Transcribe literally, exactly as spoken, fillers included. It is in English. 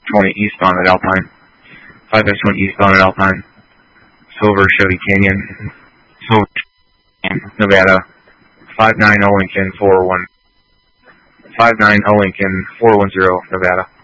twenty eastbound at Alpine. five X one eastbound at Alpine. Silver Chevy Canyon. Silver Nevada. five nine zero Lincoln four one. five nine zero Lincoln four one zero Nevada.